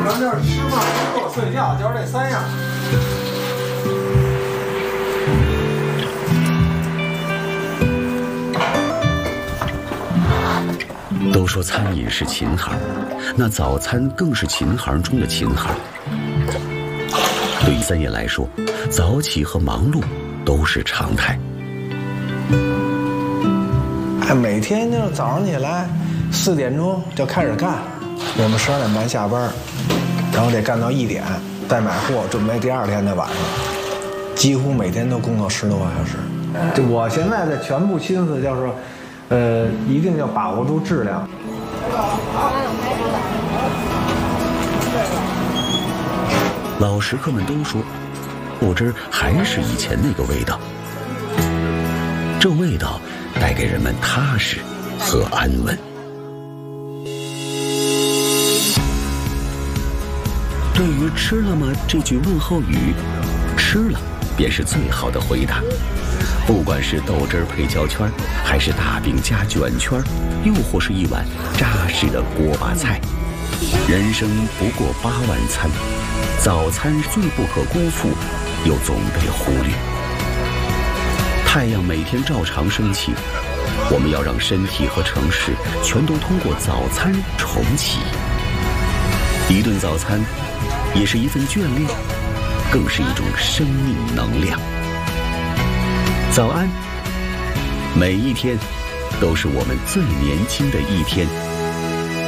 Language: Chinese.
咱这吃饭、工作、睡觉，就是这3样。 都说餐饮是琴行，那早餐更是琴行中的琴行。对于三爷来说，早起和忙碌都是常态。 每天就早上起来4点钟就开始干，我们12点半下班，然后得干到1点，再买货，准备第2天的晚上，几乎每天都工作10多个小时。我现在的全部心思就是，一定要把握住质量。 老食客们都说，豆汁儿还是以前那个味道。这味道带给人们踏实和安稳。对于“吃了吗”这句问候语，吃了便是最好的回答。不管是豆汁儿配焦圈，还是大饼加卷圈，又或是一碗扎实的锅巴菜，人生不过8万餐，早餐最不可辜负，又总被忽略。太阳每天照常升起，我们要让身体和城市全都通过早餐重启。一顿早餐，也是一份眷恋，更是一种生命能量。早安，每一天都是我们最年轻的一天。